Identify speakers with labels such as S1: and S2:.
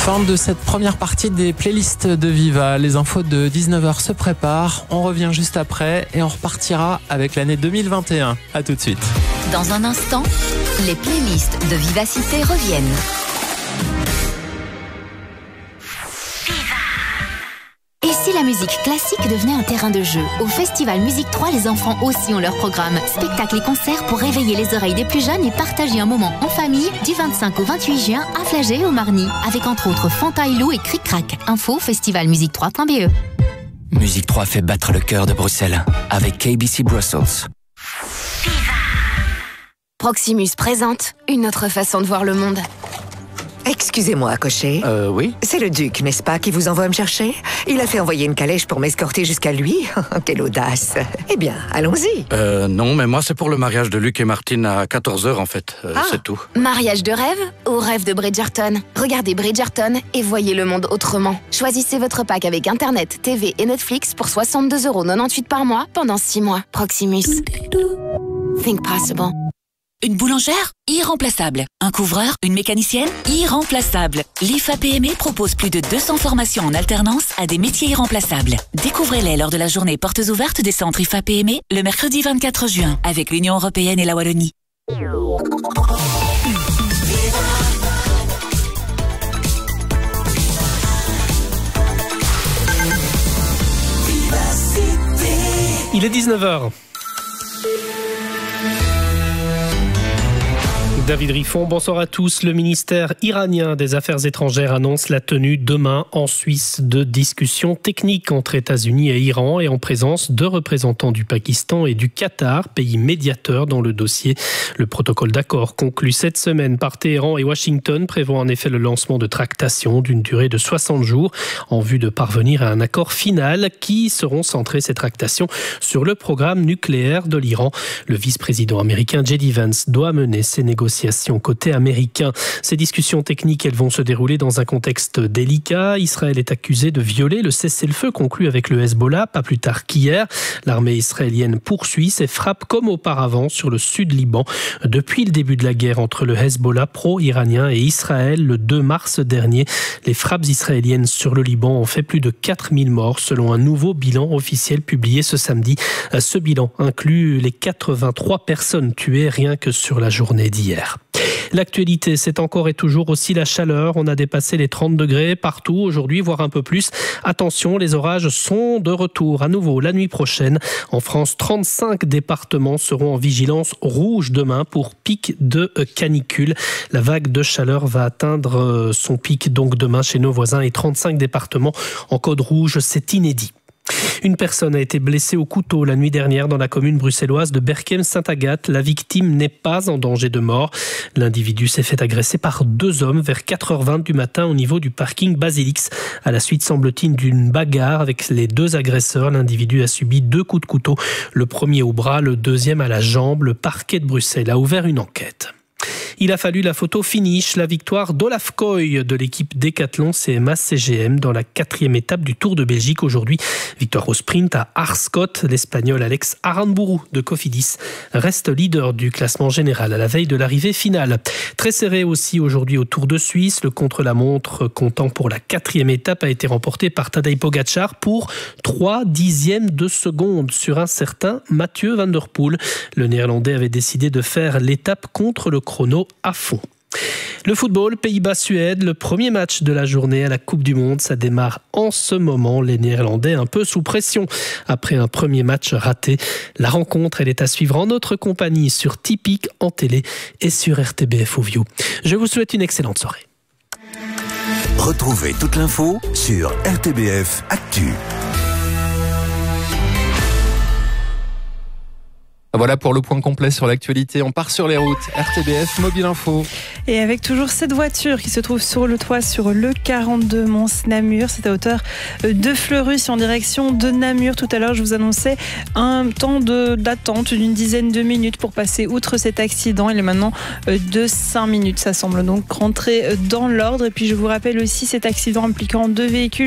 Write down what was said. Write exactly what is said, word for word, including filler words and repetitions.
S1: Fin de cette première partie des playlists de Viva. Les infos de dix-neuf heures se préparent. On revient juste après et on repartira avec l'année deux mille vingt et un. À tout de suite.
S2: Dans un instant, les playlists de Vivacité reviennent. Et si la musique classique devenait un terrain de jeu? Au Festival Musique trois, les enfants aussi ont leur programme. Spectacles et concerts pour réveiller les oreilles des plus jeunes et partager un moment en famille du vingt-cinq au vingt-huit juin à Flagey et au Marny. Avec entre autres Fanta Ilou et Cric Crac. Info festival musique trois point b e.
S3: Musique trois fait battre le cœur de Bruxelles avec K B C Brussels.
S4: Proximus présente une autre façon de voir le monde.
S5: Excusez-moi, cocher.
S3: Euh, oui.
S5: C'est le duc, n'est-ce pas, qui vous envoie me chercher? Il a fait envoyer une calèche pour m'escorter jusqu'à lui. Quelle audace. Eh bien, allons-y.
S6: Euh, non, mais moi, c'est pour le mariage de Luc et Martine à quatorze heures, en fait. Euh,
S4: ah,
S6: c'est tout.
S4: Mariage de rêve ou rêve de Bridgerton? Regardez Bridgerton et voyez le monde autrement. Choisissez votre pack avec Internet, T V et Netflix pour soixante-deux euros quatre-vingt-dix par mois pendant six mois. Proximus. Think possible.
S7: Une boulangère? Irremplaçable. Un couvreur? Une mécanicienne? Irremplaçable. L'I F A P M E propose plus de deux cents formations en alternance à des métiers irremplaçables. Découvrez-les lors de la journée portes ouvertes des centres I F A P M E le mercredi vingt-quatre juin avec l'Union européenne et la Wallonie.
S8: Il est dix-neuf heures. David Riffon, bonsoir à tous. Le ministère iranien des Affaires étrangères annonce la tenue demain en Suisse de discussions techniques entre États-Unis et Iran et en présence de représentants du Pakistan et du Qatar, pays médiateurs dans le dossier. Le protocole d'accord conclu cette semaine par Téhéran et Washington prévoit en effet le lancement de tractations d'une durée de soixante jours en vue de parvenir à un accord final qui seront centrés, ces tractations, sur le programme nucléaire de l'Iran. Le vice-président américain J D Vance doit mener ces négociations côté américain. Ces discussions techniques, elles vont se dérouler dans un contexte délicat. Israël est accusé de violer le cessez-le-feu conclu avec le Hezbollah, pas plus tard qu'hier. L'armée israélienne poursuit ses frappes comme auparavant sur le sud Liban. Depuis le début de la guerre entre le Hezbollah pro-iranien et Israël, le deux mars dernier, les frappes israéliennes sur le Liban ont fait plus de quatre mille morts selon un nouveau bilan officiel publié ce samedi. Ce bilan inclut les quatre-vingt-trois personnes tuées rien que sur la journée d'hier. L'actualité, c'est encore et toujours aussi la chaleur. On a dépassé les trente degrés partout aujourd'hui, voire un peu plus. Attention, les orages sont de retour à nouveau la nuit prochaine. En France, trente-cinq départements seront en vigilance rouge demain pour pic de canicule. La vague de chaleur va atteindre son pic donc demain chez nos voisins et trente-cinq départements en code rouge, c'est inédit. Une personne a été blessée au couteau la nuit dernière dans la commune bruxelloise de Berchem-Saint-Agathe. La victime n'est pas en danger de mort. L'individu s'est fait agresser par deux hommes vers quatre heures vingt du matin au niveau du parking Basilix. À la suite, semble-t-il, d'une bagarre avec les deux agresseurs, l'individu a subi deux coups de couteau. Le premier au bras, le deuxième à la jambe. Le parquet de Bruxelles a ouvert une enquête. Il a fallu la photo finish, la victoire d'Olaf Koy de l'équipe Décathlon C M A C G M dans la quatrième étape du Tour de Belgique aujourd'hui. Victoire au sprint à Arscott. L'Espagnol Alex Aranburu de Cofidis reste leader du classement général à la veille de l'arrivée finale. Très serré aussi aujourd'hui au Tour de Suisse. Le contre-la-montre comptant pour la quatrième étape a été remporté par Tadej Pogačar pour trois dixièmes de seconde sur un certain Mathieu Van Der Poel. Le Néerlandais avait décidé de faire l'étape contre le chrono à fond. Le football, Pays-Bas-Suède, le premier match de la journée à la Coupe du Monde, ça démarre en ce moment. Les Néerlandais un peu sous pression après un premier match raté. La rencontre, elle est à suivre en notre compagnie sur Tipeee en télé et sur R T B F Ovio. Je vous souhaite une excellente soirée.
S9: Retrouvez toute l'info sur R T B F Actu.
S1: Voilà pour le point complet sur l'actualité. On part sur les routes. R T B F Mobile Info.
S10: Et avec toujours cette voiture qui se trouve sur le toit sur le quarante-deux Mons-Namur. C'est à hauteur de Fleurus en direction de Namur. Tout à l'heure, je vous annonçais un temps de, d'attente d'une dizaine de minutes pour passer outre cet accident. Il est maintenant de cinq minutes. Ça semble donc rentrer dans l'ordre. Et puis, je vous rappelle aussi cet accident impliquant deux véhicules